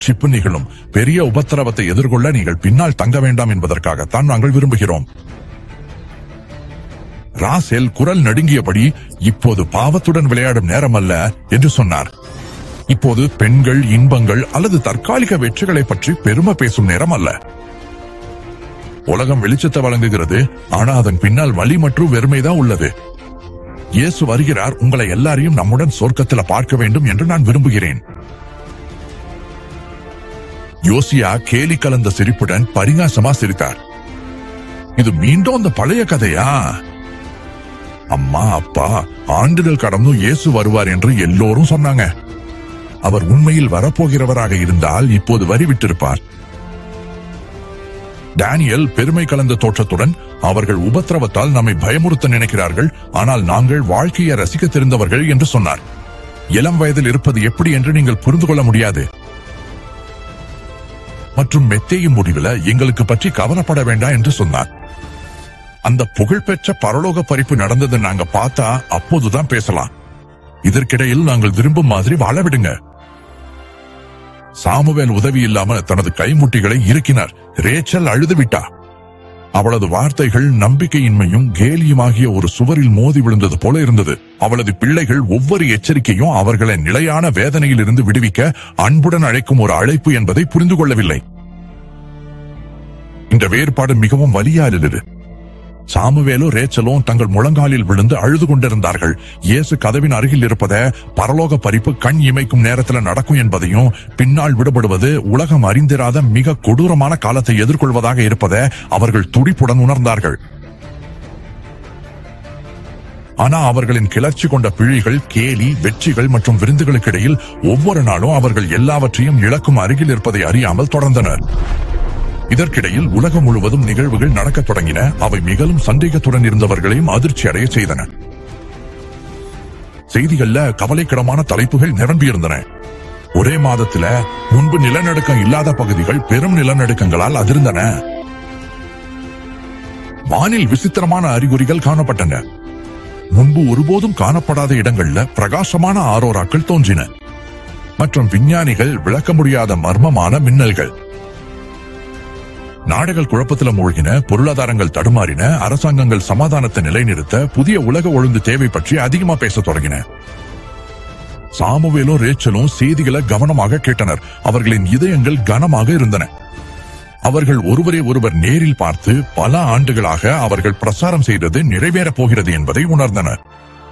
நிகழும் பெரிய உபத்திரவத்தை எதிர்கொள்ள நீங்கள் பின்னால் தங்க வேண்டாம் என்பதற்காகத்தான் நாங்கள் விரும்புகிறோம். ராசேல் குரல் நடுங்கியபடி, இப்போது பாவத்துடன் விளையாடும் நேரம் அல்ல என்று சொன்னார். இப்போது பெண்கள், இன்பங்கள் அல்லது தற்காலிக வெற்றிகளை பற்றி பெருமை பேசும் நேரம் அல்ல. உலகம் வெளிச்சத்தை வழங்குகிறது, ஆனா அதன் பின்னால் வலி மற்றும் வெறுமைதான் உள்ளது. இயேசு வருகிறார், உங்களை எல்லாரையும் நம்முடன் சொர்க்கத்தில் பார்க்க வேண்டும் என்று நான் விரும்புகிறேன். யோசியா கேலி கலந்த சிரிப்புடன் பரிகாசமா சிரித்தார். இது மீண்டும் அந்த பழைய கதையா? அம்மா அப்பா ஆண்டுகள் கடந்தும் இயேசு வருவார் என்று எல்லோரும் சொன்னாங்க. அவர் உண்மையில் வரப்போகிறவராக இருந்தால் இப்போது வரிவிட்டிருப்பார். டேனியல் பெருமை கலந்த தோற்றத்துடன், அவர்கள் உபத்திரவத்தால் நம்மை பயமுறுத்த நினைக்கிறார்கள், ஆனால் நாங்கள் வாழ்க்கையை ரசிக்க தெரிந்தவர்கள் என்று சொன்னார். இளம் வயதில் இருப்பது எப்படி என்று நீங்கள் புரிந்து கொள்ள முடியாது. மற்றும் மெத்தேயும் முடிவில் எங்களுக்கு பற்றி கவலைப்பட வேண்டாம் என்று சொன்னார். அந்த புகழ்பெற்ற பரலோக பறிப்பு நடந்ததை நாங்க பார்த்தா அப்போதுதான் பேசலாம். இதற்கிடையில் நாங்கள் விரும்பும் மாதிரி வாழவிடுங்க. சாமுவேல் உதவி இல்லாமல் தனது கைமுட்டிகளை இறுக்கினார். ரேச்சல் அழுது விட்டா. அவளது வார்த்தைகள் நம்பிக்கையின்மையும் கேலியுமாகிய ஒரு சுவரில் மோதி விழுந்தது போல இருந்தது. அவளது பிள்ளைகள் ஒவ்வொரு எச்சரிக்கையும் அவர்களை நிலையான வேதனையில் இருந்து விடுவிக்க அன்புடன் அழைக்கும் ஒரு அழைப்பு என்பதை புரிந்து கொள்ளவில்லை. இந்த வேறுபாடு மிகவும் வலியானது. சாமுவேலும் ரேச்சலும் தங்கள் முழங்காலில் விழுந்து அழுது கொண்டிருந்தார்கள். இயேசு கதவின் அருகில் இருப்பத, பரலோக பறிப்பு கண் இமைக்கும் நேரத்தில் நடக்கும் என்பதையும், பின்னால் விடுபடுவது உலகம் அறிந்திராத மிக கொடூரமான காலத்தை எதிர்கொள்வதாக இருப்பதை அவர்கள் துடிப்புடன் உணர்ந்தார்கள். ஆனா அவர்களின் கிளர்ச்சி கொண்ட பிழைகள், கேலி, வெற்றிகள் மற்றும் விருந்துகளுக்கு இடையில் ஒவ்வொரு நாளும் அவர்கள் எல்லாவற்றையும் இழக்கும் அருகில் இருப்பதை அறியாமல் தொடர்ந்தனர். இதற்கிடையில் உலகம் முழுவதும் நிகழ்வுகள் நடக்கத் தொடங்கின. அவை மிகவும் சந்தேகத்துடன் இருந்தவர்களையும் அதிர்ச்சி அடைய செய்தன. செய்திகள்ல கவலைக்கிடமான தலைப்புகள் நிரம்பியிருந்தன. ஒரே மாதத்துல முன்பு நிலநடுக்கம் இல்லாத பகுதிகள் பெரும் நிலநடுக்கங்களால் அதிர்ந்தன. வானில் விசித்திரமான அறிகுறிகள் காணப்பட்டன. முன்பு ஒருபோதும் காணப்படாத இடங்கள்ல பிரகாசமான ஆரோராக்கள் தோன்றின. மற்றும் விஞ்ஞானிகள் விளக்க முடியாத மர்மமான மின்னல்கள். நாடுகள் குழப்பத்தில் மூழ்கின, பொருளாதாரங்கள் தடுமாறின, அரசாங்கங்கள் சமாதானத்தை நிலைநிறுத்த புதிய உலக ஒழுங்கு தேவை பற்றி அதிகமா பேச தொடங்கின. சாமுவேலும் ரேச்சலும் செய்திகளை கவனமாக கேட்டனர். அவர்களின் இதயங்கள் கனமாக இருந்தன. அவர்கள் ஒருவரை ஒருவர் நேரில் பார்த்து பல ஆண்டுகளாக அவர்கள் பிரசாரம் செய்தது நிறைவேறப் போகிறது என்பதை உணர்ந்தனர்.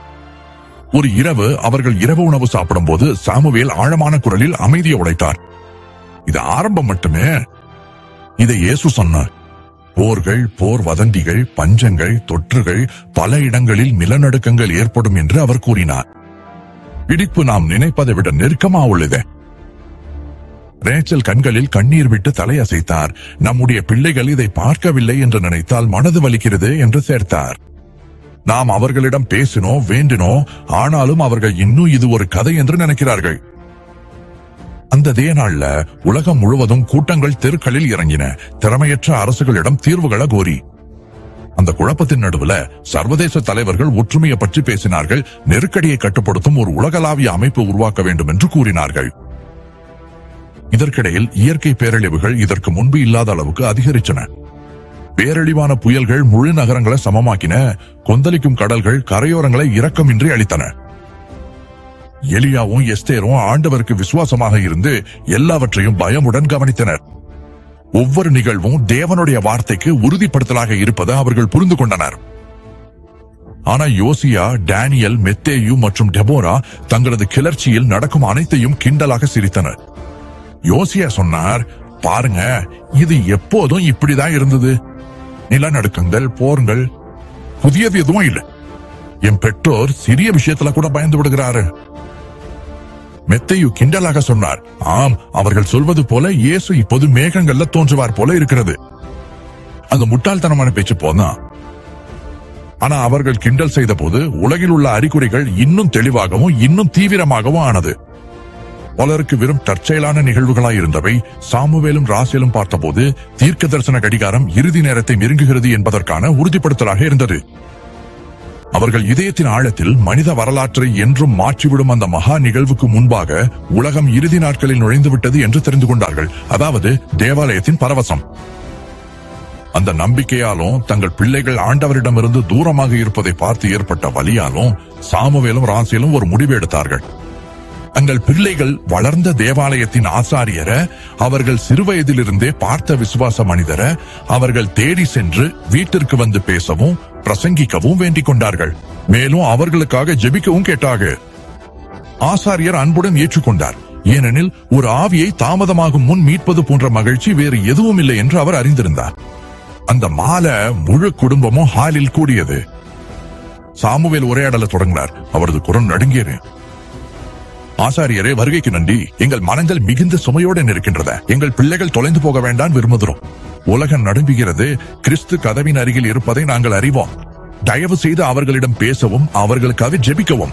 ஒரு இரவு அவர்கள் இரவு உணவு சாப்பிடும் போது சாமுவேல் ஆழமான குரலில் அமைதியை உடைத்தார். இது ஆரம்பம் மட்டுமே. இதை இயேசு சொன்னார். போர்கள், போர் வதந்திகள், பஞ்சங்கள், தொற்றுகள், பல இடங்களில் நிலநடுக்கங்கள் ஏற்படும் என்று அவர் கூறினார். பிடிப்பு நாம் நினைப்பதை விட நெருக்கமா உள்ளது. ரேச்சல் கண்களில் கண்ணீர் விட்டு தலையசைத்தார். நம்முடைய பிள்ளைகள் இதை பார்க்கவில்லை என்று நினைத்தால் மனது வலிக்கிறது என்று சேர்த்தார். நாம் அவர்களிடம் பேசினோம், வேண்டினோம், ஆனாலும் அவர்கள் இன்னும் இது ஒரு கதை என்று நினைக்கிறார்கள். அந்த அதே நாள்ல உலகம் முழுவதும் கூட்டங்கள் தெருக்களில் இறங்கின, திறமையற்ற அரசுகளிடம் தீர்வுகளை கோரி. அந்த குழப்பத்தின் நடுவுல சர்வதேச தலைவர்கள் ஒற்றுமையை பற்றி பேசினார்கள். நெருக்கடியை கட்டுப்படுத்தும் ஒரு உலகளாவிய அமைப்பு உருவாக்க வேண்டும் என்று கூறினார்கள். இதற்கிடையில் இயற்கை பேரழிவுகள் இதற்கு முன்பு இல்லாத அளவுக்கு அதிகரித்தன. பேரழிவான புயல்கள் முழு நகரங்களை சமமாக்கின. கொந்தளிக்கும் கடல்கள் கரையோரங்களை இரக்கமின்றி அளித்தன. எலியாவும் எஸ்தேரும் ஆண்டவருக்கு விசுவாசமாக இருந்து எல்லாவற்றையும் பயமுடன் கவனித்தனர். ஒவ்வொரு நிகழ்வும் தேவனுடைய வார்த்தைக்கு உறுதிப்படுத்தலாக இருப்பதை அவர்கள் புரிந்து கொண்டனர். ஆனா யோசியா, டேனியல், மெத்தேயு மற்றும் டெபோரா தங்களது கிளர்ச்சியில் நடக்கும் அனைத்தையும் கிண்டலாக சிரித்தனர். யோசியா சொன்னார், பாருங்க, இது எப்போதும் இப்படிதான் இருந்தது. நிலநடுக்கங்கள், போர்கள், புதியது எதுவும் இல்லை. என் பெற்றோர் சிறிய விஷயத்துல கூட பயந்து விடுகிறாரு. மெத்தேயு கிண்டலாக சொன்னார், ஆம், அவர்கள் சொல்வது போல இயேசு இப்போது மேகங்கள்ல தோன்றுவார் போல இருக்கிறது. அந்த முட்டாள்தனமான பேச்சு போனா. ஆனா அவர்கள் கிண்டல் செய்த போது உலகில் உள்ள அறிகுறிகள் இன்னும் தெளிவாகவும் இன்னும் தீவிரமாகவும் ஆனது. பலருக்கு வெறும் தற்செயலான நிகழ்வுகளாய் இருந்தவை. சாமுவேலும் ராசேலும் பார்த்தபோது தீர்க்க தரிசன கடிகாரம் இறுதி நேரத்தை நெருங்குகிறது என்பதற்கான உறுதிப்படுத்தலாக இருந்தது. அவர்கள் இதயத்தின் ஆழத்தில் மனித வரலாற்றை என்றும் மாற்றிவிடும் அந்த மகா நிகழ்வுக்கு முன்பாக உலகம் இறுதி நாட்களில் நுழைந்துவிட்டது என்று தெரிந்து கொண்டார்கள். அதாவது தேவாலயத்தின் பரவசம். அந்த நம்பிக்கையாலும் தங்கள் பிள்ளைகள் ஆண்டவரிடமிருந்து தூரமாக இருப்பதை பார்த்து ஏற்பட்ட வலியாலும் சாமுவேலும் ராசேலும் ஒரு முடிவு எடுத்தார்கள். தங்கள் பிள்ளைகள் வளர்ந்த தேவாலயத்தின் ஆசாரியர, அவர்கள் சிறுவயதிலிருந்தே பார்த்த விசுவாச மனிதர அவர்கள் தேடி சென்று வீட்டிற்கு வந்து பேசவும் பிரசங்கிக்கவும் வேண்டிக் கொண்டார்கள். மேலும் அவர்களுக்காக ஜெபிக்கவும் கேட்டார்கள். ஆசாரியர் அன்புடன் ஏற்றுக்கொண்டார். ஏனெனில் ஒரு ஆவியை தாமதமாகும் முன் மீட்பது போன்ற மகிழ்ச்சி வேறு எதுவும் இல்லை என்று அவர் அறிந்திருந்தார். அந்த மாலை முழு குடும்பமும் ஹாலில் கூடியது. சாமுவேல் உரையாடல தொடங்கினார். அவரது குரல் நடுங்கியது. ஆசாரியரே, வருகைக்கு நன்றி. எங்கள் மனங்கள் மிகுந்த சுமையோடு இருக்கின்றன. எங்கள் பிள்ளைகள் தொலைந்து போக வேண்டாம் விரும்புகிறோம். உலகம் நடுங்குகிறது. கிறிஸ்து கதவின் அருகில் இருப்பதை நாங்கள் அறிவோம். தயவு செய்து அவர்களிடம் பேசவும் அவர்களுக்காக ஜெபிக்கவும்.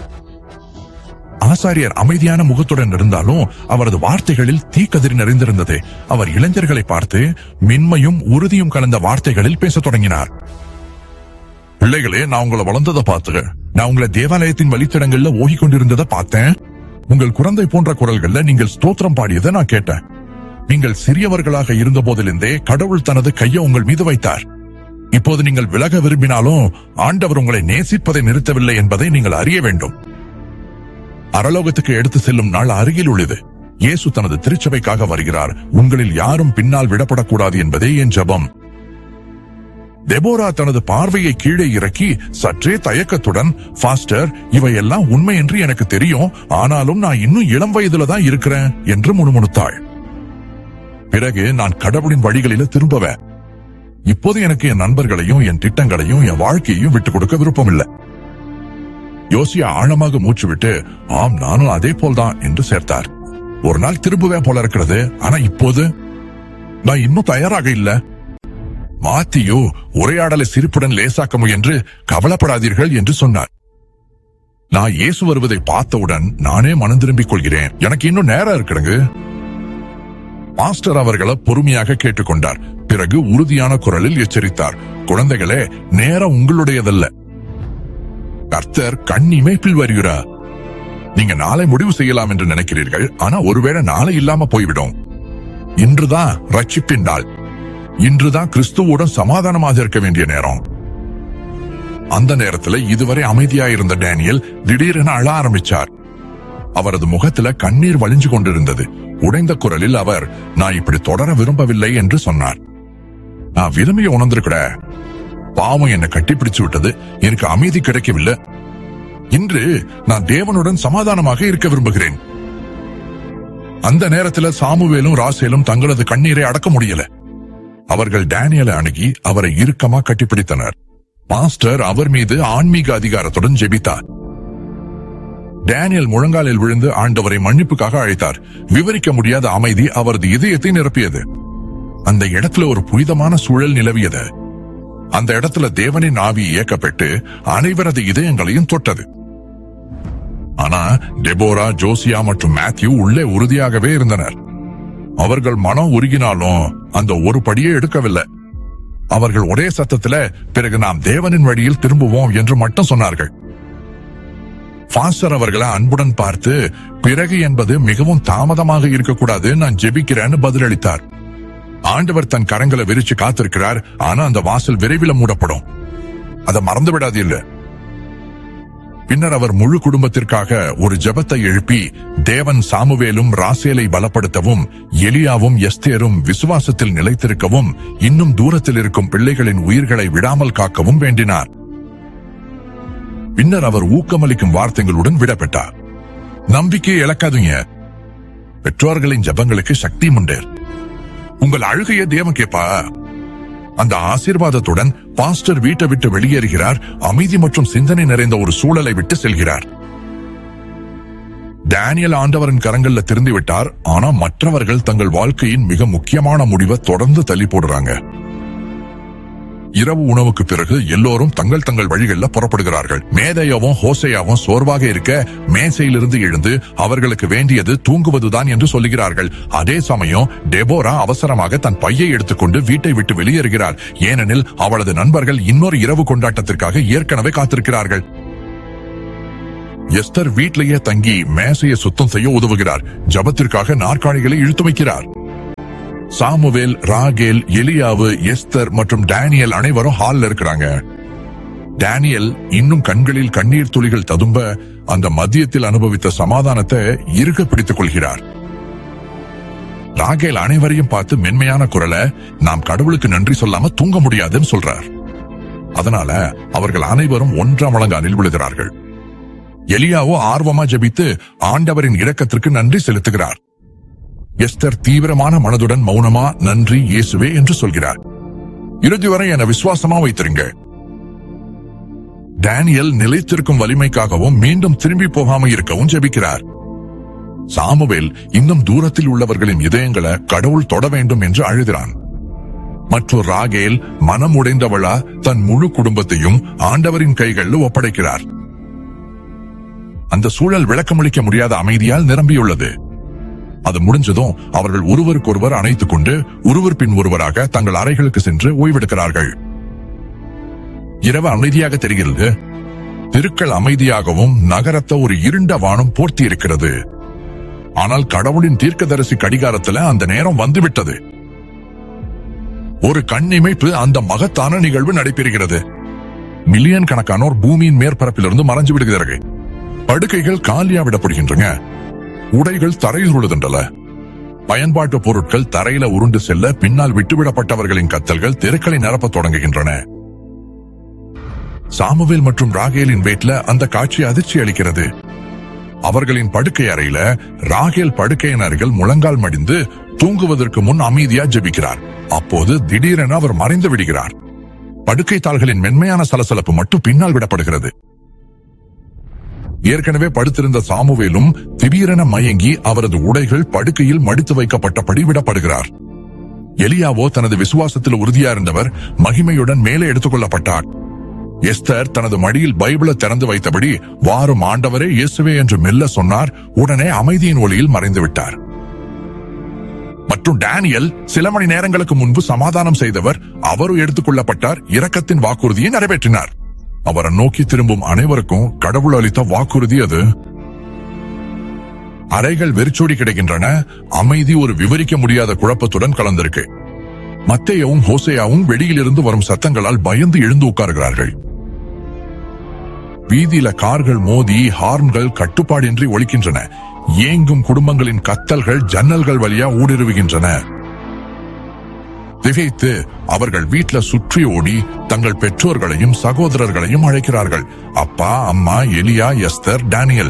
ஆசாரியர் அமைதியான முகத்துடன் இருந்தாலும் அவரது வார்த்தைகளில் தீக்கதிர் நிறைந்திருந்தது. அவர் இளைஞர்களை பார்த்து மென்மையும் உறுதியும் கலந்த வார்த்தைகளில் பேசத் தொடங்கினார். பிள்ளைகளே, நான் உங்களை வளர்ந்ததை பார்த்து, நான் உங்களை தேவாலயத்தின் வழித்தடங்கள்ல ஓகிக் கொண்டிருந்ததை பார்த்தேன். உங்கள் குழந்தை போன்ற குரல்கள்ல நீங்கள் ஸ்தோத்திரம் பாடியதை நான் கேட்டேன். நீங்கள் சிறியவர்களாக இருந்த போதிலிருந்தே கடவுள் தனது கையை உங்கள் மீது வைத்தார். இப்போது நீங்கள் விலக விரும்பினாலும் ஆண்டவர் உங்களை நேசிப்பதை நிறுத்தவில்லை என்பதை நீங்கள் அறிய வேண்டும். அரலோகத்துக்கு எடுத்து செல்லும் நாள் அருகில் உள்ளது. இயேசு தனது திருச்சபைக்காக வருகிறார். உங்களில் யாரும் பின்னால் விடப்படக்கூடாது என்பதே என் ஜெபம். தெபோரா தனது பார்வையை கீழே இறக்கி சற்றே தயக்கத்துடன், பாஸ்டர், இவையெல்லாம் உண்மை என்று எனக்கு தெரியும், ஆனாலும் நான் இன்னும் இளம் வயதுல தான் இருக்கிறேன் என்று முணுமுணுத்தாள். பிறகு நான் கடவுளின் வழிகளில திரும்புவேன். இப்போது எனக்கு என் நண்பர்களையும் என் திட்டங்களையும் என் வாழ்க்கையையும் விட்டுக் கொடுக்க விருப்பம் இல்லை. யோசியா ஆழமாக மூச்சு விட்டு, ஆம், நானும் அதே போல்தான் என்று சேர்த்தார். ஒரு நாள் திரும்புவேன் போல இருக்கிறது, ஆனா இப்போது நான் இன்னும் தயாராக இல்ல. மாத்தியோ உரையாடலை சிரிப்புடன் லேசாக்க முயன்று, கவலைப்படாதீர்கள் என்று சொன்னார். நான் இயேசு வருவதை பார்த்தவுடன் நானே மனம் திரும்பிக் கொள்கிறேன். எனக்கு இன்னும் நேரம் இருக்குங்க. மாஸ்டர் அவர்களை பொறுமையாக கேட்டுக்கொண்டார். பிறகு உறுதியான குரலில் எச்சரித்தார். குழந்தைகளே, நேரம் உங்களுடையதல்ல. கர்த்தர் கண் இமைப்பில் வருகிறார். நீங்க நாளை முடிவு செய்யலாம் என்று நினைக்கிறீர்கள், ஆனா ஒருவேளை நாளை இல்லாம போய்விடும். இன்றுதான் ரட்சிப்பின் நாள். இன்றுதான் கிறிஸ்துவுடன் சமாதானமாக இருக்க வேண்டிய நேரம். அந்த நேரத்துல இதுவரை அமைதியாயிருந்த டேனியல் திடீரென அழ ஆரம்பிச்சார். அவரது முகத்துல கண்ணீர் வழிஞ்சு கொண்டிருந்தது. உடைந்த குரலில் அவர், நான் இப்படி தொடர விரும்பவில்லை என்று சொன்னார். நான் விரும்பிய உணர்ந்திருக்கிற பாவம் என்னை கட்டிப்பிடிச்சு விட்டது. எனக்கு அமைதி கிடைக்கவில்லை. இன்று நான் தேவனுடன் சமாதானமாக இருக்க விரும்புகிறேன். அந்த நேரத்துல சாமுவேலும் ராசேலும் தங்களது கண்ணீரை அடக்க முடியல. அவர்கள் டேனியலை அணுகி அவரை இறுக்கமா கட்டிப்பிடித்தனர். மாஸ்டர் அவர் மீது ஆன்மீக அதிகாரத்துடன் ஜெபித்தார். டேனியல் முழங்காலில் விழுந்து ஆண்டவரை மன்னிப்புக்காக அழைத்தார். விவரிக்க முடியாத அமைதி அவரது இதயத்தை நிரப்பியது. அந்த இடத்துல ஒரு புனிதமான சூழல் நிலவியது. அந்த இடத்துல தேவனின் ஆவி இயக்கப்பட்டு அனைவரது இதயங்களையும் தொட்டது. ஆனா டெபோரா, ஜோசியா மற்றும் மேத்யூ உள்ளே உறுதியாகவே இருந்தனர். அவர்கள் மனம் உருகினாலும் அந்த ஒரு படியே எடுக்கவில்லை. அவர்கள் ஒரே சத்தத்துல, பிறகு நாம் தேவனின் வழியில் திரும்புவோம் என்று மட்டும் சொன்னார்கள். பாஸ்டர் அவர்களை அன்புடன் பார்த்து, பிறகு என்பது மிகவும் தாமதமாக இருக்கக்கூடாது, நான் ஜெபிக்கிறேன்னு பதிலளித்தார். ஆண்டவர் தன் கரங்களை விரிச்சு காத்திருக்கிறார், ஆனா அந்த வாசல் விரைவில் மூடப்படும். அதை மறந்து விடாது இல்ல. பின்னர் அவர் முழு குடும்பத்திற்காக ஒரு ஜெபத்தை எழுப்பி, தேவன் சாமுவேலும் ராசேலை பலப்படுத்தவும், எலியாவும் எஸ்தேரும் விசுவாசத்தில் நிலைத்திருக்கவும், இன்னும் தூரத்தில் இருக்கும் பிள்ளைகளின் உயிர்களை விடாமல் காக்கவும் வேண்டினார். பின்னர் அவர் ஊக்கமளிக்கும் வார்த்தைகளுடன் விடப்பட்டார். நம்பிக்கையை இழக்காதீங்க. பெற்றோர்களின் ஜெபங்களுக்கு சக்தி உண்டு. உங்கள் அழுகையை தேவன் கேட்பா. அந்த ஆசீர்வாதத்துடன் பாஸ்டர் வீட்டை விட்டு வெளியேறுகிறார். அமைதி மற்றும் சிந்தனை நிறைந்த ஒரு சூழலை விட்டு செல்கிறார். டேனியல் ஆண்டவரின் கரங்கள்ல திருந்தி விட்டார். ஆனா மற்றவர்கள் தங்கள் வாழ்க்கையின் மிக முக்கியமான முடிவை தொடர்ந்து தள்ளி போடுறாங்க. இரவு உணவுக்கு பிறகு எல்லோரும் தங்கள் தங்கள் வழிகளில் புறப்படுகிறார்கள். மேதையாவும் ஹோசேயாவும் சோர்வாக இருக்க மேசையிலிருந்து எழுந்து அவர்களுக்கு வேண்டியது தூங்குவதுதான் என்று சொல்லுகிறார்கள். அதே சமயம் டெபோரா அவசரமாக தன் பையை எடுத்துக்கொண்டு வீட்டை விட்டு வெளியேறுகிறார். ஏனெனில் அவளது நண்பர்கள் இன்னொரு இரவு கொண்டாட்டத்திற்காக ஏற்கனவே காத்திருக்கிறார்கள். எஸ்தர் வீட்டிலேயே தங்கி மேசையை சுத்தம் செய்ய உதவுகிறார். ஜபத்திற்காக நாற்காலிகளை இழுத்து வைக்கிறார். சாமுவேல், ராகேல், எலியாவு, எஸ்தர் மற்றும் டேனியல் அனைவரும் ஹால்ல இருக்கிறாங்க. டேனியல் இன்னும் கண்களில் கண்ணீர் துளிகள் ததும்ப அந்த மதியத்தில் அனுபவித்த சமாதானத்தை இறுக பிடித்துக் கொள்கிறார். ராகேல் அனைவரையும் பார்த்து மென்மையான குரலை, நாம் கடவுளுக்கு நன்றி சொல்லாம தூங்க முடியாதுன்னு சொல்றார். அதனால அவர்கள் அனைவரும் ஒன்றாம் முழங்காலில் விழுகிறார்கள். எலியாவோ ஆர்வமா ஜெபித்து ஆண்டவரின் இரக்கத்திற்கு நன்றி செலுத்துகிறார். எஸ்தர் தீவிரமான மனதுடன் மௌனமா நன்றி இயேசுவே என்று சொல்கிறார். இறுதி வரை என விசுவாசமா வைத்திருங்க. டேனியல் நிலைத்திருக்கும் வலிமைக்காகவும் மீண்டும் திரும்பி போகாம இருக்கவும் ஜெபிக்கிறார். சாமுவேல் இன்னும் தூரத்தில் உள்ளவர்களின் இதயங்களை கடவுள் தொட வேண்டும் என்று அழுகிறான். மற்றும் ராகேல் மனம் உடைந்தவளா தன் முழு குடும்பத்தையும் ஆண்டவரின் கைகளில் ஒப்படைக்கிறார். அந்த சூழல் விளக்கமளிக்க முடியாத அமைதியால் நிரம்பியுள்ளது. அது முடிஞ்சதும் அவர்கள் ஒருவருக்கொருவர் அணைத்துக் கொண்டு ஒருவர் பின் ஒருவராக தங்கள் அறைகளுக்கு சென்று ஓய்வெடுக்கிறார்கள். இரவு அமைதியாக தெரிகிறது. தெருக்கள் அமைதியாகவும் நகரத்தை ஒரு இருண்ட வானம் போர்த்தி இருக்கிறது. ஆனால் கடவுளின் தீர்க்கதரிசி கடிகாரத்துல அந்த நேரம் வந்துவிட்டது. ஒரு கண்ணிமைப்பு அந்த மகத்தான நிகழ்வு நடைபெறுகிறது. மில்லியன் கணக்கானோர் பூமியின் மேற்பரப்பிலிருந்து மறைஞ்சு விடுகிறார்கள். படுக்கைகள் காலியா விடப்படுகின்றன. உடைகள் தரையில் உழுதுண்டல. பயன்பாட்டு பொருட்கள் தரையில உருண்டு செல்ல பின்னால் விட்டுவிடப்பட்டவர்களின் கத்தல்கள் தெருக்களை நிரப்பத் தொடங்குகின்றன. சாமுவேல் மற்றும் ராகேலின் வீட்ல அந்த காட்சி அதிர்ச்சி அளிக்கிறது. அவர்களின் படுக்கை அறையில ராகேல் படுக்கையின் அருகில் முழங்கால் மடிந்து தூங்குவதற்கு முன் அமைதியா ஜெபிக்கிறார். அப்போது திடீரென அவர் மறைந்து விடுகிறார். படுக்கை தாள்களின் மென்மையான சலசலப்பு மட்டும் பின்னால் விடப்படுகிறது. ஏற்கனவே படுத்திருந்த சாமுவேலும் திடீரென மயங்கி அவரது உடைகள் படுக்கையில் மடித்து வைக்கப்பட்டபடி விடப்படுகிறார். எலியாவோ தனது விசுவாசத்தில் உறுதியா இருந்தவர் மகிமையுடன் மேலே எடுத்துக் கொள்ளப்பட்டார். எஸ்தர் தனது மடியில் பைபிளை திறந்து வைத்தபடி வாரும் ஆண்டவரே இயேசுவே என்று மெல்ல சொன்னார். உடனே அமைதியின் ஒளியில் மறைந்து விட்டார். மற்றும் டேனியல் சில மணி நேரங்களுக்கு முன்பு சமாதானம் செய்தவர் அவரும் எடுத்துக் கொள்ளப்பட்டார். இரக்கத்தின் வாக்குறுதியை நிறைவேற்றினார். அவரை நோக்கி திரும்பும் அனைவருக்கும் கடவுள் அளித்த வாக்குறுதி அது. அறைகள் வெறிச்சோடி கிடைக்கின்றன. அமைதி ஒரு விவரிக்க முடியாத குழப்பத்துடன் கலந்திருக்கு. மத்தேயாவும் ஹோசேயாவும் வெளியிலிருந்து வரும் சத்தங்களால் பயந்து எழுந்து உட்கார்கிறார்கள். வீதியில கார்கள் மோதி ஹார்ன்கள் கட்டுப்பாடின்றி ஒலிக்கின்றன. ஏங்கும் குடும்பங்களின் கத்தல்கள் ஜன்னல்கள் வழியா ஊடுருவுகின்றன. திகைத்து அவர்கள் வீட்ல சுற்றி ஓடி தங்கள் பெற்றோர்களையும் சகோதரர்களையும் அழைக்கிறார்கள். அப்பா, அம்மா, எலியா, எஸ்தர், டேனியல்.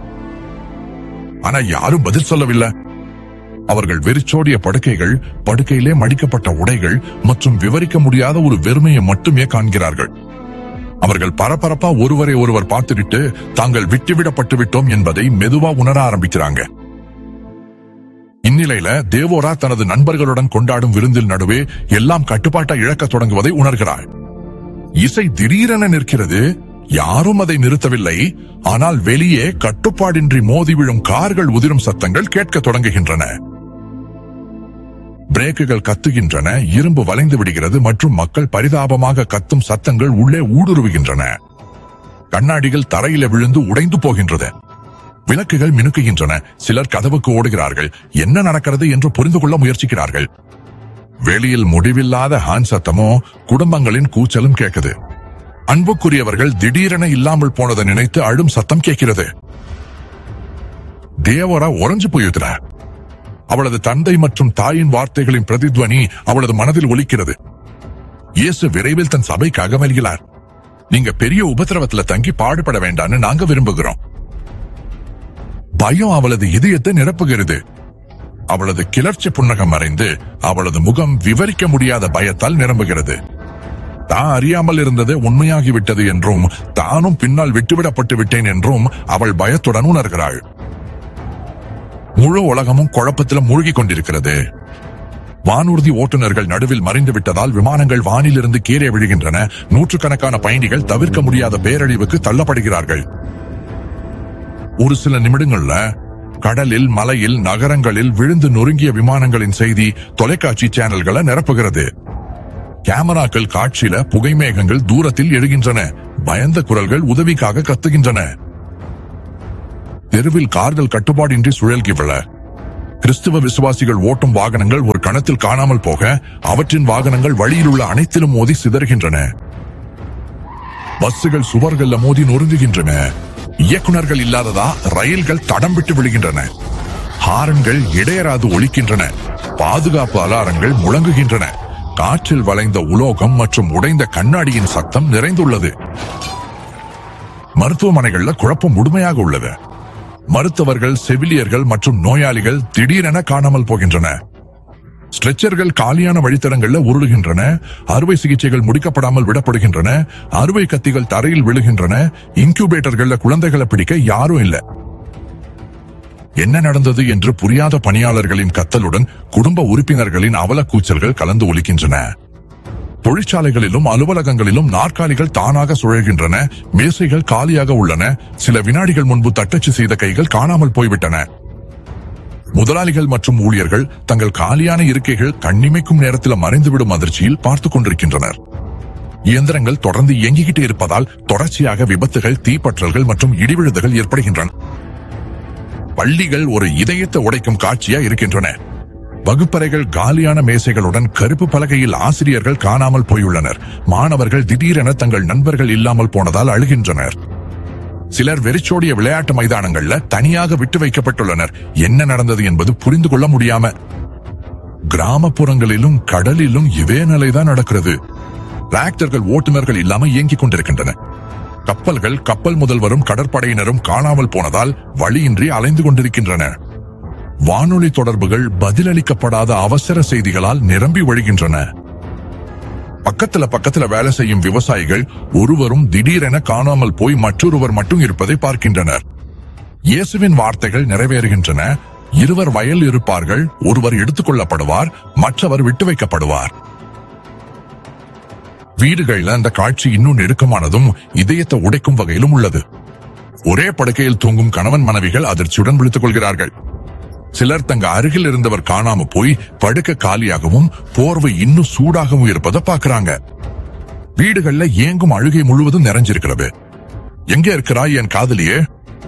ஆனா யாரும் பதில் சொல்லவில்லை. அவர்கள் வெறிச்சோடிய படுக்கைகள், படுக்கையிலே மடிக்கப்பட்ட உடைகள் மற்றும் விவரிக்க முடியாத ஒரு வெறுமையை மட்டுமே காண்கிறார்கள். அவர்கள் பரபரப்பா ஒருவரை ஒருவர் பார்த்துவிட்டு தாங்கள் விட்டுவிடப்பட்டு விட்டோம் என்பதை மெதுவா உணர ஆரம்பிக்கிறாங்க. இந்நிலையில தேவோரா தனது நண்பர்களுடன் கொண்டாடும் விருந்தில் நடுவே எல்லாம் கட்டுப்பாட்டை இழக்க தொடங்குவதை உணர்கிறாள். இசை திடீரென நிற்கிறது. யாரும் அதை நிறுத்தவில்லை. ஆனால் வெளியே கட்டுப்பாடின்றி மோதி விழும் கார்கள் உதிரும் சத்தங்கள் கேட்க தொடங்குகின்றன. பிரேக்குகள் கத்துகின்றன. இரும்பு வளைந்து விடுகிறது மற்றும் மக்கள் பரிதாபமாக கத்தும் சத்தங்கள் உள்ளே ஊடுருவுகின்றன. கண்ணாடிகள் தரையில விழுந்து உடைந்து போகின்றது. விளக்குகள் மினுக்குகின்றன. சிலர் கதவுக்கு ஓடுகிறார்கள். என்ன நடக்கிறது என்று புரிந்து கொள்ள முயற்சிக்கிறார்கள். வெளியில் முடிவில்லாத ஹார்ன் சத்தமோ குடும்பங்களின் கூச்சலும் கேட்குது. அன்புக்குரியவர்கள் திடீரென இல்லாமல் போனதை நினைத்து அழும் சத்தம் கேட்கிறது. தேவோரா உறைஞ்சு போயிருக்கிறார். அவளது தந்தை மற்றும் தாயின் வார்த்தைகளின் பிரதித்வனி அவளது மனதில் ஒலிக்கிறது. இயேசு விரைவில் தன் சபைக்காக வருகிறார். நீங்க பெரிய உபத்திரவத்துல தங்கி பாடுபட வேண்டான்னு நாங்க விரும்புகிறோம். பயம் அவளது இதயத்தை நிரப்புகிறது. அவளது கிளர்ச்சி புன்னகம் மறைந்து அவளது முகம் விவரிக்க முடியாத பயத்தால் நிரம்புகிறது. தான் அறியாமல் இருந்தது உண்மையாகிவிட்டது என்றும் தானும் பின்னால் விட்டுவிடப்பட்டு விட்டேன் என்றும் அவள் பயத்துடன் உணர்கிறாள். முழு உலகமும் குழப்பத்தில் மூழ்கிக் கொண்டிருக்கிறது. வானூர்தி ஓட்டுநர்கள் நடுவில் மறைந்து விட்டதால் விமானங்கள் வானிலிருந்து கீழே விழுகின்றன. நூற்றுக்கணக்கான பயணிகள் தவிர்க்க முடியாத பேரழிவுக்கு தள்ளப்படுகிறார்கள். ஒரு சில நிமிடங்கள்ல கடலில், மலையில், நகரங்களில் விழுந்து நொறுங்கிய விமானங்களின் செய்தி தொலைக்காட்சி சேனல்களை நிரப்புகிறது. கேமராக்கள் காட்சியில புகை மேகங்கள் தூரத்தில் எழுகின்றன. பயந்த குரல்கள் உதவிக்காக கத்துகின்றன. தெருவில் கார்கள் கட்டுப்பாடின்றி சுழல்கி விழ, கிறிஸ்துவ விசுவாசிகள் ஓட்டும் வாகனங்கள் ஒரு கணத்தில் காணாமல் போக, அவற்றின் வாகனங்கள் வழியில் உள்ள அனைத்திலும் மோதி சிதறுகின்றன. பஸ்ஸுகள் சுவர்கள்ல மோதி நொறுங்குகின்றன. இயக்குநர்கள் இல்லாததா ரயில்கள் தடம் விட்டு விழுகின்றன. ஹாரன்கள் இடையராது ஒலிக்கின்றன. பாதுகாப்பு அலாரங்கள் முழங்குகின்றன. காற்றில் வளைந்த உலோகம் மற்றும் உடைந்த கண்ணாடியின் சத்தம் நிறைந்துள்ளது. மருத்துவமனைகள்ல குழப்பம் முழுமையாக உள்ளது. மருத்துவர்கள், செவிலியர்கள் மற்றும் நோயாளிகள் திடீரென காணாமல் போகின்றன. ஸ்ட்ரெச்சர்கள் காலியான வழித்தடங்கள்ல உருளுகின்றன. அறுவை சிகிச்சைகள் முடிக்கப்படாமல் விடப்படுகின்றன. அறுவை கத்திகள் தரையில் விழுகின்றன. இன்குபேட்டர்கள்ல குழந்தைகளை பிடிக்க யாரும் இல்ல. என்ன நடந்தது என்று புரியாத பணியாளர்களின் கத்தலுடன் குடும்ப உறுப்பினர்களின் அவலக்கூச்சல்கள் கலந்து ஒலிக்கின்றன. தொழிற்சாலைகளிலும் அலுவலகங்களிலும் நாற்காலிகள் தானாக சுழல்கின்றன. மேசைகள் காலியாக உள்ளன. சில வினாடிகள் முன்பு தட்டச்சு செய்த கைகள் காணாமல் போய்விட்டன. முதலாளிகள் மற்றும் ஊழியர்கள் தங்கள் காலியான இருக்கைகள் கண்ணிமைக்கும் நேரத்தில் மறைந்துவிடும் அதிர்ச்சியில் பார்த்துக் கொண்டிருக்கின்றனர். இயந்திரங்கள் தொடர்ந்து இயங்கிக்கிட்டே இருப்பதால் தொடர்ச்சியாக விபத்துகள், தீப்பற்றல்கள் மற்றும் இடிவிழுதுகள் ஏற்படுகின்றன. பள்ளிகள் ஒரு இதயத்தை உடைக்கும் காட்சியா இருக்கின்றன. வகுப்பறைகள் காலியான மேசைகளுடன் கருப்பு பலகையில் ஆசிரியர்கள் காணாமல் போயுள்ளனர். மாணவர்கள் திடீரென தங்கள் நண்பர்கள் இல்லாமல் போனதால் அழுகின்றனர். சிலர் வெறிச்சோடிய விளையாட்டு மைதானங்கள்ல தனியாக விட்டு வைக்கப்பட்டுள்ளனர். என்ன நடந்தது என்பது புரிந்து கொள்ள முடியாம. கிராமப்புறங்களிலும் கடலிலும் இதே நிலைதான் நடக்கிறது. டிராக்டர்கள் ஓட்டுநர்கள் இல்லாம இயங்கிக் கொண்டிருக்கின்றன. கப்பல்கள், கப்பல் முதல்வரும் கடற்படையினரும் காணாமல் போனதால் வழியின்றி அலைந்து கொண்டிருக்கின்றன. வானொலி தொடர்புகள் பதிலளிக்கப்படாத அவசர செய்திகளால் நிரம்பி வழிகின்றன. பக்கத்துல வேலை செய்யும் விவசாயிகள் ஒருவரும் திடீரென காணாமல் போய் மற்றொருவர் மட்டும் இருப்பதை பார்க்கின்றனர். இயேசுவின் வார்த்தைகள் நிறைவேறுகின்றன. இருவர் வயல் இருப்பார்கள், ஒருவர் எடுத்துக் கொள்ளப்படுவார், மற்றவர் விட்டு வைக்கப்படுவார். வீடுகள்ல அந்த காட்சி இன்னும் நெருக்கமானதும் இதயத்தை உடைக்கும் வகையிலும் உள்ளது. ஒரே படுக்கையில் தூங்கும் கணவன் மனைவிகள் அதிர்ச்சியுடன் விழித்துக் கொள்கிறார்கள். சிலர் தங்க அருகில் இருந்தவர் காணாம போய் படுக்க காலியாகவும் போர்வை இன்னும் சூடாகவும் இருப்பதை பார்க்கறாங்க. வீடுகள்ல ஏங்கும் அழுகை முழுவதும் நிறைஞ்சிருக்கிறது. எங்க இருக்கிறாய் என் காதலியே?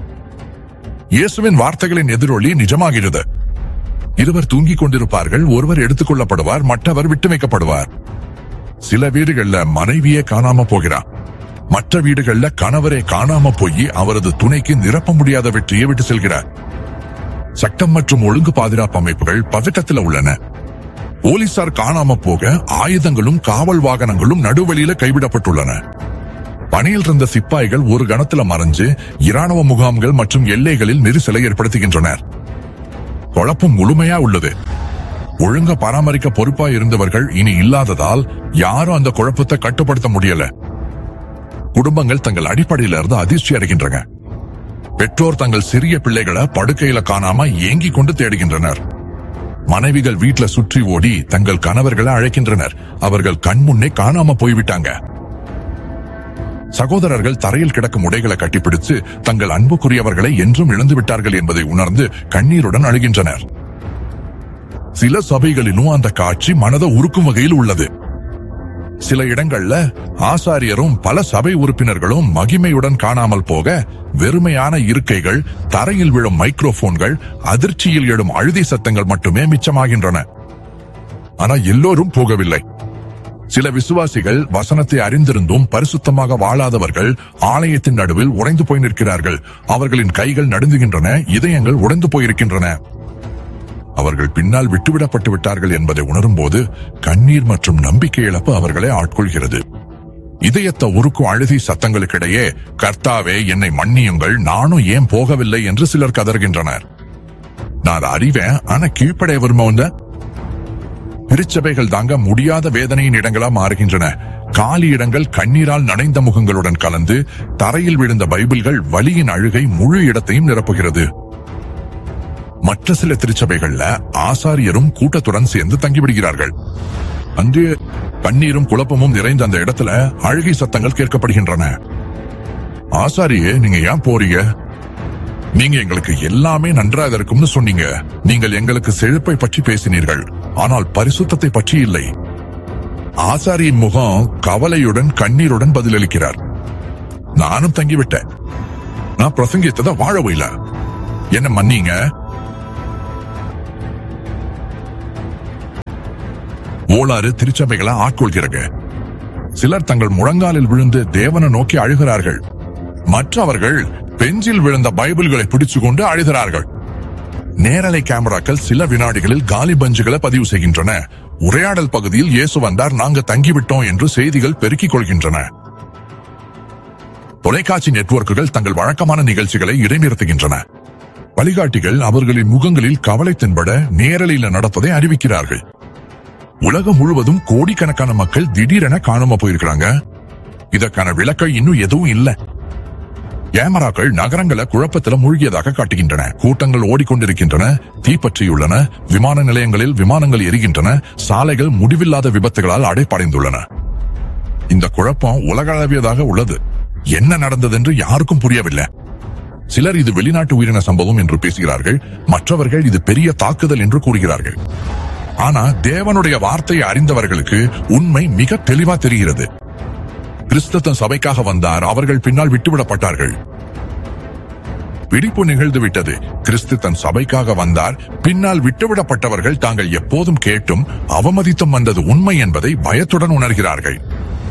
இயேசுவின் வார்த்தைகளின் எதிரொலி நிஜமாகிறது. இருவர் தூங்கிக் கொண்டிருப்பார்கள், ஒருவர் எடுத்துக் கொள்ளப்படுவார், மற்றவர் விட்டு வைக்கப்படுவார். சில வீடுகள்ல மனைவியே காணாம போகிறார். மற்ற வீடுகள்ல கணவரே காணாம போய் அவரது துணைக்கு நிரப்ப முடியாத வெற்றியை விட்டு செல்கிறார். சட்டம் மற்றும் ஒழுங்கு பாதுகாப்பு அமைப்புகள் பதட்டத்தில் உள்ளன. போலீசார் காணாம போக ஆயுதங்களும் காவல் வாகனங்களும் நடுவழியில கைவிடப்பட்டுள்ளன. பணியில் இருந்த சிப்பாய்கள் ஒரு கணத்துல மறைஞ்சு இராணுவ முகாம்கள் மற்றும் எல்லைகளில் நெரிசலை ஏற்படுத்துகின்றனர். குழப்பம் முழுமையா உள்ளது. ஒழுங்க பராமரிக்க பொறுப்பா இருந்தவர்கள் இனி இல்லாததால் யாரும் அந்த குழப்பத்தை கட்டுப்படுத்த முடியல. குடும்பங்கள் தங்கள் அடிப்படையில இருந்து அதிர்ச்சி அடைகின்றன. பெற்றோர் தங்கள் சிறிய பிள்ளைகளை படுக்கையில காணாம ஏங்கிக் கொண்டு தேடுகின்றனர். மனைவிகள் வீட்டுல சுற்றி ஓடி தங்கள் கணவர்களை அழைக்கின்றனர். அவர்கள் கண்முன்னே காணாம போய்விட்டாங்க. சகோதரர்கள் தரையில் கிடக்கும் உடைகளை கட்டிப்பிடித்து தங்கள் அன்புக்குரியவர்களை என்றும் இழந்து விட்டார்கள் என்பதை உணர்ந்து கண்ணீருடன் அழுகின்றனர். சில சபைகளிலும் அந்த காட்சி மனதை உருக்கும் வகையில் உள்ளது. சில இடங்கள்ல ஆசாரியரும் பல சபை உறுப்பினர்களும் மகிமையுடன் காணாமல் போக, வெறுமையான இருக்கைகள், தரையில் விழும் மைக்ரோபோன்கள், அதிர்ச்சியில் எழும் அழுதி சத்தங்கள் மட்டுமே மிச்சமாகின்றன. ஆனா எல்லோரும் போகவில்லை. சில விசுவாசிகள் வசனத்தை அறிந்திருந்தும் பரிசுத்தமாக வாழாதவர்கள் ஆலயத்தின் நடுவில் உடைந்து போய் நிற்கிறார்கள். அவர்களின் கைகள் நடுங்குகின்றன, இதயங்கள் உடைந்து போயிருக்கின்றன. அவர்கள் பின்னால் விட்டுவிடப்பட்டு விட்டார்கள் என்பதை உணரும் போது கண்ணீர் மற்றும் நம்பிக்கை இழப்பு அவர்களை ஆட்கொள்கிறது. இதயத்தை உருக்கும் அழுதி சத்தங்களுக்கிடையே, கர்த்தாவே என்னை மன்னியுங்கள், நானும் ஏன் போகவில்லை என்று சிலர் கதறுகின்றனர். நான் அறிவேன், ஆனா கீழ்ப்படைய விரும்ப திருச்சபைகள் தாங்க முடியாத வேதனையின் இடங்களா மாறுகின்றன. காலி இடங்கள் கண்ணீரால் நனைந்த முகங்களுடன் கலந்து தரையில் விழுந்த பைபிள்கள் வலியின் அழுகை முழு இடத்தையும் நிரப்புகிறது. மற்ற சில திருச்சபைகள்ல ஆசாரியரும் கூட்டத்துடன் சேர்ந்து தங்கிவிடுகிறார்கள். அங்கு கண்ணீரும் குழப்பமும் நிறைந்த அந்த இடத்துல அழுகை சத்தங்கள் கேட்கப்படுகின்றன. ஆசாரியே, நீங்க ஏன் போறீங்க? நீங்க எங்களுக்கு எல்லாமே நன்றாக இருக்கும்னு சொன்னீங்க. நீங்கள் எங்களுக்கு செழிப்பை பற்றி பேசினீர்கள், ஆனால் பரிசுத்தத்தை பற்றி இல்லை. ஆசாரியின் முகம் கவலையுடன் கண்ணீருடன் பதிலளிக்கிறார். நானும் தங்கிவிட்டேன். நான் பிரசங்கித்ததை வாழவே இல்ல. என்ன மன்னீங்க. ஓளாறு திருச்சபைகளை ஆட்கொள்கிறது. சிலர் தங்கள் முழங்காலில் விழுந்து தேவனை நோக்கி அழுகிறார்கள். மற்றவர்கள் பெஞ்சில் விழுந்த பைபிள்களை பிடிச்சு கொண்டு அழுகிறார்கள். நேரலை கேமராக்கள் சில வினாடிகளில் காலி பஞ்சுகளை பதிவு செய்கின்றன. உரையாடல் பகுதியில் இயேசு வந்தார், நாங்க தங்கிவிட்டோம் என்று செய்திகள் பெருக்கிக் கொள்கின்றன. தொலைக்காட்சி நெட்வொர்க்குகள் தங்கள் வழக்கமான நிகழ்ச்சிகளை இடைநிறுத்துகின்றன. வழிகாட்டிகள் அவர்களின் முகங்களில் கவலை தென்பட நேரலையில் நடப்பதை அறிவிக்கிறார்கள். உலகம் முழுவதும் கோடிக்கணக்கான மக்கள் திடீரென காணாம போயிருக்கிறாங்க. இதற்கான விளக்கம் இன்னும் எதுவும் இல்ல. கேமராக்கள் நகரங்களை குழப்பத்துல மூழ்கியதாக காட்டுகின்றன. கூட்டங்கள் ஓடிக்கொண்டிருக்கின்றன, தீப்பற்றியுள்ளன, விமான நிலையங்களில் விமானங்கள் எரிகின்றன, சாலைகள் முடிவில்லாத விபத்துகளால் அடைப்படைந்துள்ளன. இந்த குழப்பம் உலகளவியதாக உள்ளது. என்ன நடந்தது என்று யாருக்கும் புரியவில்லை. சிலர் இது வெளிநாட்டு உயிரின சம்பவம் என்று பேசுகிறார்கள், மற்றவர்கள் இது பெரிய தாக்குதல் என்று கூறுகிறார்கள். ஆனா தேவனுடைய வார்த்தையை அறிந்தவர்களுக்கு உண்மை மிக தெளிவா தெரிகிறது. கிறிஸ்து தன் சபைக்காக வந்தார், அவர்கள் பின்னால் விட்டுவிடப்பட்டார்கள். பிடிப்பு நிகழ்ந்து விட்டது. கிறிஸ்து தன் சபைக்காக வந்தார், பின்னால் விட்டுவிடப்பட்டவர்கள் தாங்கள் எப்போதும் கேட்டும் அவமதித்தும் வந்தது உண்மை என்பதை பயத்துடன் உணர்கிறார்கள்.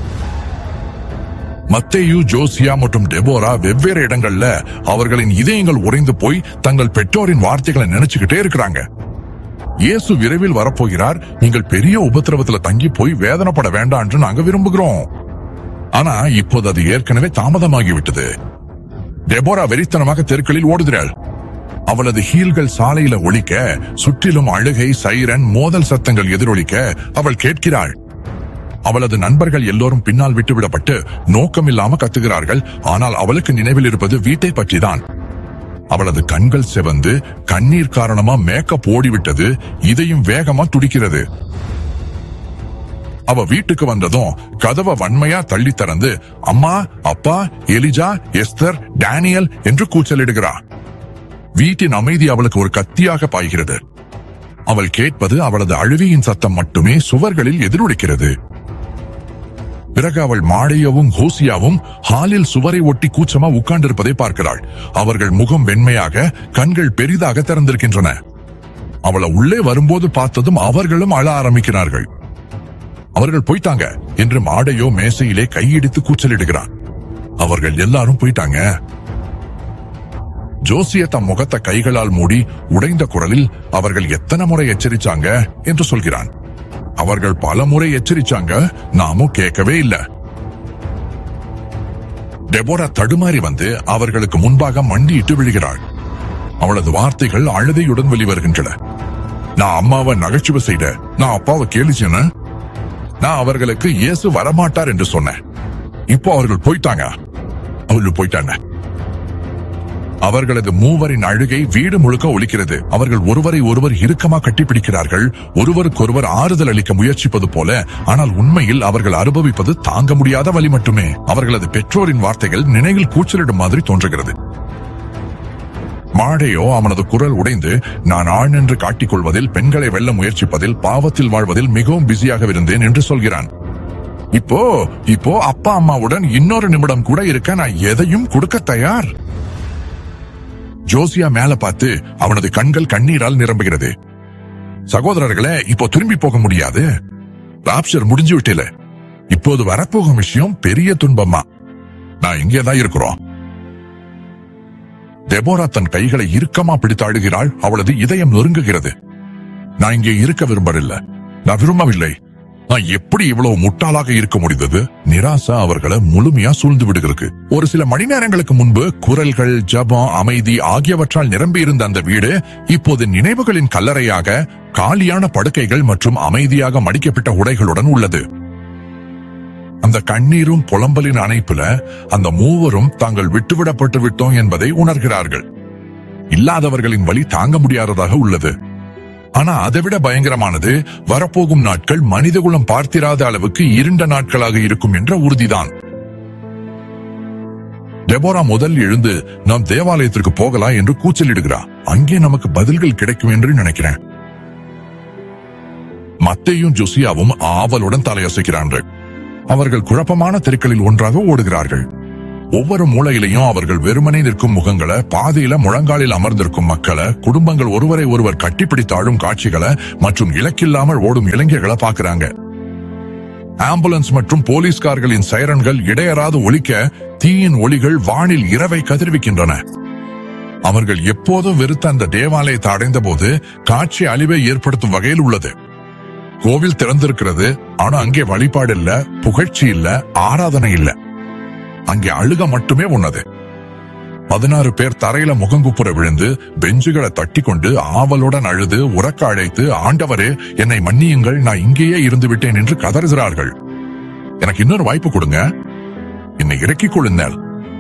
மத்தேயு, ஜோசியா மற்றும் டெபோரா வெவ்வேறு இடங்கள்ல அவர்களின் இதயங்கள் உறைந்து போய் தங்கள் பெற்றோரின் வார்த்தைகளை நினைச்சுக்கிட்டே இருக்கிறாங்க. இயேசு விரைவில் வரப்போகிறார், நீங்கள் பெரிய உபத்திரவத்துல தங்கி போய் வேதனைப்பட வேண்டாம் என்று நாங்க விரும்புகிறோம். ஆனா இப்போது அது ஏற்கனவே தாமதமாகிவிட்டது. டெபோரா வெறித்தனமாக தெருக்களில் ஓடுகிறாள். அவளது ஹீல்கள் சாலையில ஒலிக்க, சுற்றிலும் அழுகை, சைரன், மோதல் சத்தங்கள் எதிரொலிக்க அவள் கேட்கிறாள். அவளது நண்பர்கள் எல்லோரும் பின்னால் விட்டுவிடப்பட்டு நோக்கமில்லாம கத்துகிறார்கள். ஆனால் அவளுக்கு நினைவில் இருப்பது வீட்டை பற்றிதான். அவளது கண்கள் சிவந்து கண்ணீர் காரணமா மேக்கப் ஓடிவிட்டது. இதையும் வேகமா துடிக்கிறது. அவ வீட்டுக்கு வந்ததும் கதவை வன்மையா தள்ளி திறந்து அம்மா, அப்பா, எலிஜா, எஸ்தர், டேனியல் என்று கூச்சலிடுகிறார். வீட்டின் அமைதி அவளுக்கு ஒரு கத்தியாக பாய்கிறது. அவள் கேட்பது அவளது அழுகையின் சத்தம் மட்டுமே சுவர்களில் எதிரொலிக்கிறது. பிறகு அவள் மாடையவும் ஹோசியாவும் ஹாலில் சுவரை ஒட்டி கூச்சமா உட்கார்ந்திருப்பதை பார்க்கிறாள். அவர்கள் முகம் வெண்மையாக, கண்கள் பெரிதாக திறந்திருக்கின்றன. அவளை உள்ளே வரும்போது பார்த்ததும் அவர்களும் அழ ஆரம்பிக்கிறார்கள். அவர்கள் போயிட்டாங்க என்று மாடையோ மேசையிலே கையிடித்து கூச்சலிடுகிறான். அவர்கள் எல்லாரும் போயிட்டாங்க. ஜோசிய தம் முகத்தை கைகளால் மூடி உடைந்த குரலில் அவர்கள் எத்தனை முறை எச்சரிச்சாங்க என்று சொல்கிறான். அவர்கள் பல முறை எச்சரிச்சாங்க, நாமும் கேட்கவே இல்லை. டெபோரா தடுமாறி வந்து அவர்களுக்கு முன்பாக மண்டியிட்டு விழுகிறாள். அவளது வார்த்தைகள் அழுதையுடன் வெளிவருகின்றன. நான் அம்மாவை நகைச்சுவை செய்த, நான் அப்பாவை கேலி செய்ய, நான் அவர்களுக்கு இயேசு வரமாட்டார் என்று சொன்னேன். இப்போ அவர்கள் போயிட்டாங்க. அவர்கள் போயிட்டாங்க. அவர்களது மூவரின் அழுகை வீடு முழுக்க ஒலிக்கிறது. அவர்கள் ஒருவரை ஒருவர் இறுக்கமா கட்டிப்பிடிக்கிறார்கள், ஒருவருக்கொருவர் ஆறுதல் அளிக்க முயற்சிப்பது போல. ஆனால் உண்மையில் அவர்கள் அனுபவிப்பது தாங்க முடியாத வலி மட்டுமே. அவர்களது பெற்றோரின் வார்த்தைகள் நினைவில் கூச்சலிடும் மாதிரி தோன்றுகிறது. மாடையோ அவனது குரல் உடைந்து, நான் ஆண் என்று காட்டிக் கொள்வதில், பெண்களை வெல்ல முயற்சிப்பதில், பாவத்தில் வாழ்வதில் மிகவும் பிஸியாக இருந்தேன் என்று சொல்கிறான். இப்போ அப்பா அம்மாவுடன் இன்னொரு நிமிடம் கூட இருக்க நான் எதையும் கொடுக்க தயார். ஜோசியா மேல பார்த்து அவனது கண்கள் கண்ணீரால் நிரம்புகிறது. சகோதரர்களே, இப்போ திரும்பி போக முடியாது. ராப்சர் முடிஞ்சு விட்டல. இப்போது வரப்போகும் விஷயம் பெரிய துன்பமா. நான் இங்கேதான் இருக்கிறோம். டெபோரா தன் கைகளை இறுக்கமா பிடித்து அழுகிறாள். அவளது இதயம் நொறுங்குகிறது. நான் இங்கே இருக்க விரும்பவில்லை. நான் விரும்பவில்லை. நான் எப்படி இவ்வளவு முட்டாளாக இருக்க முடிந்தது? நிராசா அவர்களை முழுமையா சூழ்ந்து விடுகிறது. ஒரு சில மணி நேரங்களுக்கு முன்பு குரல்கள், ஜபம், அமைதி ஆகியவற்றால் நிரம்பி இருந்த அந்த வீடு இப்போது நினைவுகளின் கல்லறையாக, காலியான படுக்கைகள் மற்றும் அமைதியாக மடிக்கப்பட்ட உடைகளுடன் உள்ளது. அந்த கண்ணீரும் புலம்பலின் அணைப்புல அந்த மூவரும் தாங்கள் விட்டுவிடப்பட்டு விட்டோம் என்பதை உணர்கிறார்கள். இல்லாதவர்களின் வழி தாங்க முடியாததாக உள்ளது. ஆனா அதைவிட பயங்கரமானது, வரப்போகும் நாட்கள் மனிதகுலம் பார்த்திராத அளவுக்கு இருண்ட நாட்களாக இருக்கும் என்ற உறுதிதான். டெபோரா முதல் எழுந்து நாம் தேவாலயத்திற்கு போகலாம் என்று கூச்சலிடுகிறார். அங்கே நமக்கு பதில்கள் கிடைக்கும் என்று நினைக்கிறேன். மத்தேயும் ஜோசியாவும் ஆவலுடன் தலையசைக்கிறார்கள். அவர்கள் குழப்பமான தெருக்களில் ஒன்றாக ஓடுகிறார்கள். ஒவ்வொரு மூலையிலையும் அவர்கள் வெறுமனே நிற்கும் முகங்களை, பாதையில முழங்காலில் அமர்ந்திருக்கும் மக்களை, குடும்பங்கள் ஒருவரை ஒருவர் கட்டிப்பிடித்து ஆளும் காட்சிகளை மற்றும் இலக்கில்லாமல் ஓடும் இளைஞர்களை பார்க்கிறாங்க. ஆம்புலன்ஸ் மற்றும் போலீஸ்கார்களின் சைரன்கள் இடையறாது ஒலிக்க, தீயின் ஒளிகள் வானில் இரவை கதிர்விக்கின்றன. அவர்கள் எப்போதும் வெறுத்த அந்த தேவாலயத்தை அடைந்த போது காட்சி அழிவை ஏற்படுத்தும் வகையில் உள்ளது. கோவில் திறந்திருக்கிறது, ஆனா அங்கே வழிபாடு இல்ல, புகழ்ச்சி இல்ல, ஆராதனை இல்ல. அங்கே அழுக மட்டுமே உள்ளது. 16 பேர் தரையில முகங்குப்புற விழுந்து பெஞ்சுகளை தட்டி கொண்டு ஆவலுடன் அழுது உறக்க அழைத்து, ஆண்டவரே என்னை மன்னியுங்கள், நான் இங்கேயே இருந்து விட்டேன் என்று கதறுகிறார்கள். எனக்கு இன்னொரு வாய்ப்பு கொடுங்க, என்னை இறக்கிக் கொள்ளுங்கள்.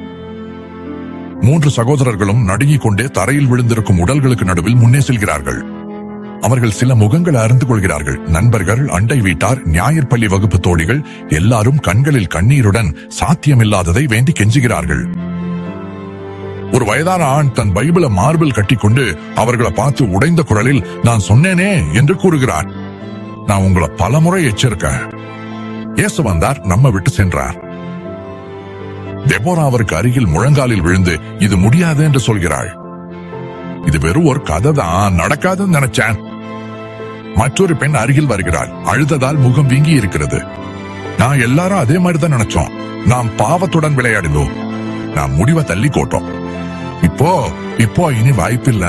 3 சகோதரர்களும் நடுங்கிக் கொண்டே தரையில் விழுந்திருக்கும் உடல்களுக்கு நடுவில் முன்னே செல்கிறார்கள். அவர்கள் சில முகங்களை அறிந்து கொள்கிறார்கள். நண்பர்கள், அண்டை வீட்டார், ஞாயிற் பள்ளி வகுப்பு தோழிகள் எல்லாரும் கண்களில் கண்ணீருடன் சாத்தியமில்லாததை வேண்டி கெஞ்சுகிறார்கள். ஒரு வயதான ஆண் தன் பைபிளை மார்பில் கட்டிக்கொண்டு அவர்களை பார்த்து உடைந்த குரலில், நான் சொன்னேனே என்று கூறுகிறார். நான் உங்களை பலமுறை எச்சரிக்கேன். இயேசு வந்தார், நம்ம விட்டு சென்றார். டெபோரா அவருக்கு அருகில் முழங்காலில் விழுந்து, இது முடியாது என்று சொல்கிறாள். இது வெறும் ஒரு கதை தான், நடக்காதுன்னு நினைச்சேன். மற்றொரு பெண் அருகில் வருகிறாள். அழுததால் முகம் வீங்கி இருக்கிறது. நான் எல்லாரும் அதே மாதிரி தான் நினைச்சோம். நாம் பாவத்துடன் விளையாடினோம். நாம் முடிவை தள்ளி கோட்டோம். இப்போ இனி வாய்ப்பில்ல.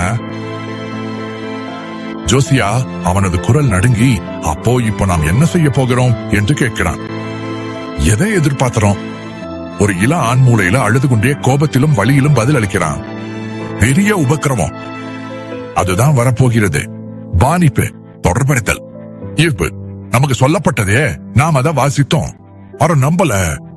ஜோசியா அவனது குரல் நடுங்கி, அப்போ இப்போ நாம் என்ன செய்ய போகிறோம் என்று கேட்கிறான். எதை எதிர்பார்க்கிறோம்? ஒரு இள ஆண் மூலையில அழுது கொண்டே கோபத்திலும் வழியிலும் பதில் அளிக்கிறான். பெரிய உபக்கிரமம், அதுதான் வரப்போகிறது. பானிப்பு, தொடர்படுத்தல், ஈர்ப்பு. நமக்கு சொல்லப்பட்டதே, நாம் அதை வாசித்தோம், அவரை நம்பல.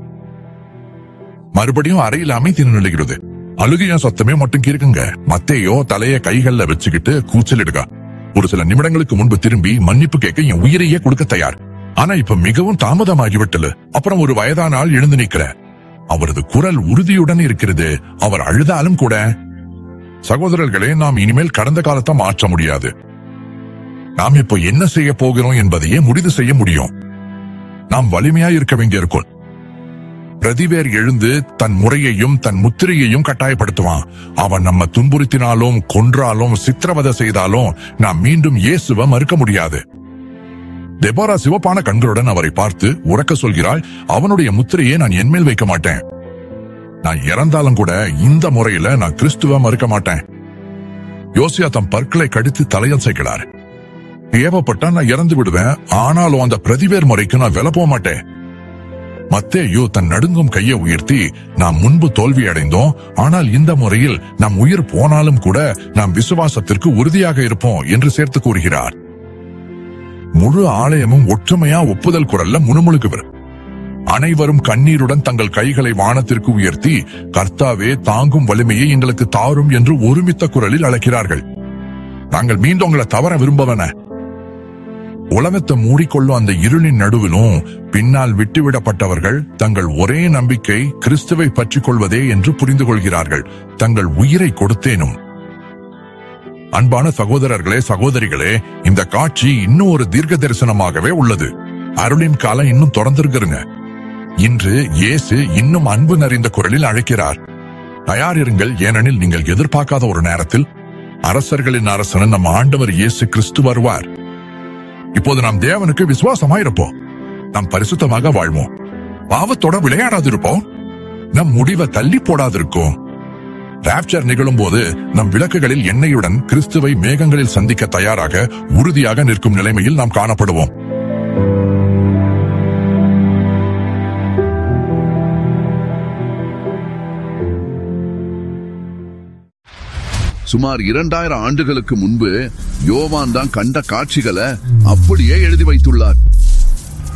மறுபடியும் அறையில் அமைதி நிலைகிறது. அழுகையும் சத்தமே மட்டும் கேட்குங்க. மத்தேயோ தலைய கைகள்ல வச்சுக்கிட்டு கூச்சலிடுக. ஒரு சில நிமிடங்களுக்கு முன்பு திரும்பி மன்னிப்பு கேட்க என் உயிரையே கொடுக்க தயார். ஆனா இப்ப மிகவும் தாமதமாகிவிட்டது. அப்புறம் ஒரு வயதான ஆள் எழுந்து நிற்கிற. அவரது குரல் உறுதியுடன் இருக்கிறது. அவர் அழுதாலும் கூட. சகோதரர்களே, நாம் இனிமேல் கடந்த காலத்தை மாற்ற முடியாது. நாம் இப்போ என்ன செய்ய போகிறோம் என்பதையே முடிவு செய்ய முடியும். நாம் வலிமையா இருக்க வேண்டியிருக்கும். பிரதிவேர் எழுந்து தன் முறையையும் தன் முத்திரையையும் கட்டாயப்படுத்துவான். அவன் நம்ம துன்புறுத்தினாலும் கொன்றாலும் சித்திரவதை செய்தாலும் நாம் மீண்டும் இயேசுவை மறுக்க முடியாது. டெபோரா சிவப்பான கண்களுடன் அவரை பார்த்து உறக்க சொல்கிறாள், அவனுடைய முத்திரையை நான் என்மேல் வைக்க மாட்டேன். நான் இறந்தாலும் கூட இந்த முறையில நான் கிறிஸ்துவ மறுக்க மாட்டேன். யோசியா தம் பற்களை கடித்து தலையசைக்கிறார். தேவைப்பட்டா நான் இறந்து விடுவேன், ஆனாலும் அந்த பிரதிவேர் முறைக்கு நான் வில போக மாட்டேன். மத்தேயு தன் நடுங்கும் கையை உயர்த்தி, நாம் முன்பு தோல்வி அடைந்தோம், ஆனால் இந்த முறையில் நம் உயிர் போனாலும் கூட நாம் விசுவாசத்திற்கு உறுதியாக இருப்போம் என்று சேர்த்து கூறுகிறார். முழு ஆலயமும் ஒற்றுமையா ஒப்புதல் குரல்ல முணுமுணுக்குவர். அனைவரும் கண்ணீருடன் தங்கள் கைகளை வானத்திற்கு உயர்த்தி, கர்த்தாவே தாங்கும் வலிமையை எங்களுக்கு தாரும் என்று ஒருமித்த குரலில் அழைக்கிறார்கள். நாங்கள் மீண்டும் உங்களை தவற விரும்பவன. உலகத்தை மூடிக்கொள்ளும் அந்த இருளின் நடுவிலும் பின்னால் விட்டுவிடப்பட்டவர்கள் தங்கள் ஒரே நம்பிக்கை கிறிஸ்துவை பற்றிக் கொள்வதே என்று புரிந்து கொள்கிறார்கள். தங்கள் உயிரை கொடுத்தேனும். அன்பான சகோதரர்களே, சகோதரிகளே, இந்த காட்சி இன்னும் ஒரு தீர்க்க தரிசனமாகவே உள்ளது. அருளின் காலம் இன்னும் தொடர்ந்திருக்கிறங்க. இன்று இயேசு இன்னும் அன்பு நிறைந்த குரலில் அழைக்கிறார். தயாரிருங்கள், ஏனெனில் நீங்கள் எதிர்பார்க்காத ஒரு நேரத்தில் அரசர்களின் அரசன் நம் ஆண்டவர் இயேசு கிறிஸ்து வருவார். இப்போது நாம் தேவனுக்கு விசுவாசமாயிருப்போம். நாம் பரிசுத்தமாக வாழ்வோம். பாவத்தோட விளையாடாதிருப்போம். நம் முடிவை தள்ளி போடாதிருக்கோம். ராப்சர் நிகழும் போது நம் விளக்குகளில் எண்ணெயுடன் கிறிஸ்துவை மேகங்களில் சந்திக்க தயாராக உறுதியாக நிற்கும் நிலைமையில் நாம் காணப்படுவோம். சுமார் 2000 ஆண்டுகளுக்கு முன்பு யோவான் தான் கண்ட காட்சிகளை அப்படியே எழுதி வைத்துள்ளார்.